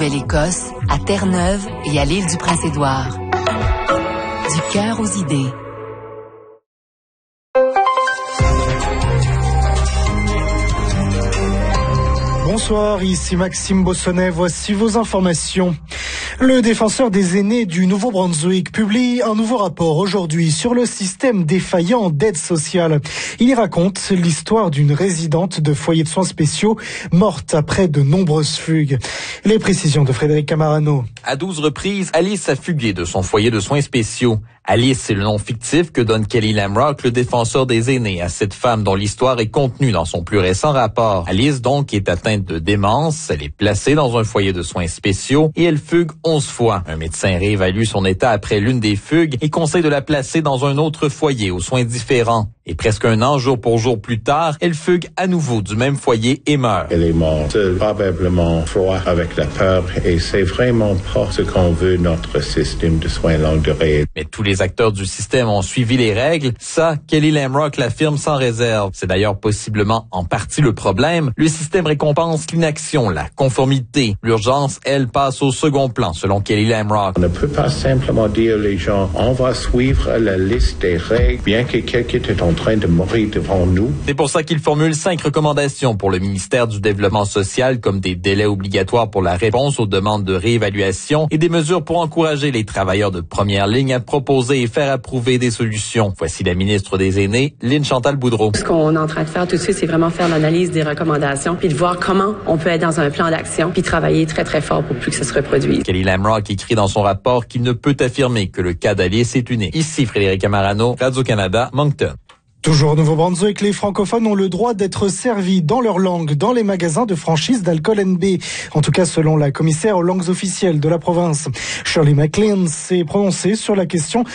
Nouvelle-Écosse, à Terre-Neuve et à l'île du Prince-Édouard. Du cœur aux idées. Bonsoir, ici Maxime Bossonnet, voici vos informations. Le défenseur des aînés du Nouveau-Brunswick publie un nouveau rapport aujourd'hui sur le système défaillant d'aide sociale. Il y raconte l'histoire d'une résidente de foyer de soins spéciaux morte après de nombreuses fugues. Les précisions de Frédéric Camarano. À 12 reprises, Alice a fugué de son foyer de soins spéciaux. Alice, c'est le nom fictif que donne Kelly Lamrock, le défenseur des aînés, à cette femme dont l'histoire est contenue dans son plus récent rapport. Alice, donc, est atteinte de démence. Elle est placée dans un foyer de soins spéciaux et elle fugue 11 fois. Un médecin réévalue son état après l'une des fugues et conseille de la placer dans un autre foyer aux soins différents. Et presque un an, jour pour jour plus tard, elle fugue à nouveau du même foyer et meurt. Elle est morte, probablement froid avec la peur, et c'est vraiment pas ce qu'on veut notre système de soins longue durée. Mais tous les acteurs du système ont suivi les règles. Ça, Kelly Lamrock l'affirme sans réserve. C'est d'ailleurs possiblement en partie le problème. Le système récompense l'inaction, la conformité. L'urgence, elle, passe au second plan, selon Kelly Lamrock. On ne peut pas simplement dire aux gens, on va suivre la liste des règles, bien que quelqu'un est en train de mourir devant nous. C'est pour ça qu'il formule 5 recommandations pour le ministère du Développement social, comme des délais obligatoires pour la réponse aux demandes de réévaluation et des mesures pour encourager les travailleurs de première ligne à proposer et faire approuver des solutions. Voici la ministre des Aînés, Lynn Chantal Boudreau. Ce qu'on est en train de faire tout de suite, c'est vraiment faire l'analyse des recommandations, puis de voir comment on peut être dans un plan d'action, puis travailler très, très fort pour plus que ça se reproduise. Kelly Lamrock écrit dans son rapport qu'il ne peut affirmer que le cas d'Alice est unique. Ici Frédéric Camarano, Radio-Canada, Moncton. Toujours au Nouveau-Brunswick, les francophones ont le droit d'être servis dans leur langue dans les magasins de franchise d'Alcool NB. En tout cas, selon la commissaire aux langues officielles de la province. Shirley McLean s'est prononcée sur la question